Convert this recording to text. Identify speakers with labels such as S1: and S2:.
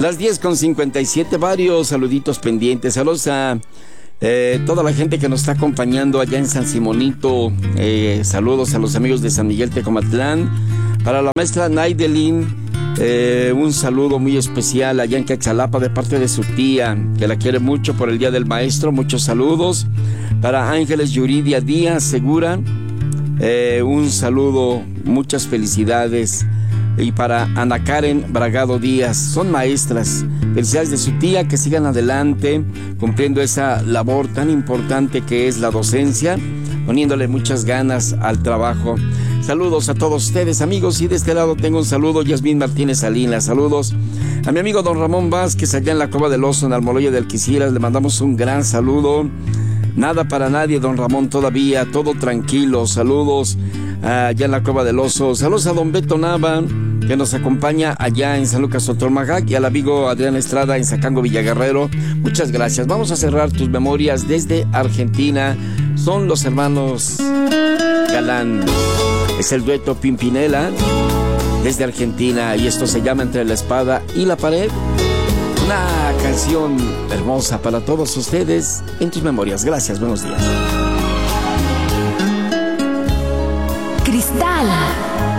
S1: Las 10:57, varios saluditos pendientes. Saludos a toda la gente que nos está acompañando allá en San Simonito. Saludos a los amigos de San Miguel Tecomatlán. Para la maestra Naidelin, un saludo muy especial allá en Quetzalapa de parte de su tía, que la quiere mucho por el Día del Maestro. Muchos saludos. Para Ángeles Yuridia Díaz Segura, un saludo, muchas felicidades. Y para Ana Karen Bragado Díaz, son maestras. Felicidades de su tía, que sigan adelante cumpliendo esa labor tan importante que es la docencia, poniéndole muchas ganas al trabajo. Saludos a todos ustedes, amigos, y de este lado tengo un saludo, Yasmín Martínez Salinas. Saludos a mi amigo don Ramón Vázquez, allá en la Cova del Oso, en Almoloya de Alquiciras. Le mandamos un gran saludo. Nada para nadie, don Ramón, todavía, todo tranquilo. Saludos allá en la Cova del Oso. Saludos a don Beto Nava, que nos acompaña allá en San Lucas Otormajac, y al amigo Adrián Estrada en Zacango, Villaguerrero. Muchas gracias. Vamos a cerrar tus memorias desde Argentina. Son los hermanos Galán. Es el dueto Pimpinela desde Argentina, y esto se llama Entre la Espada y la Pared. Una canción hermosa para todos ustedes en tus memorias. Gracias, buenos días.
S2: Cristal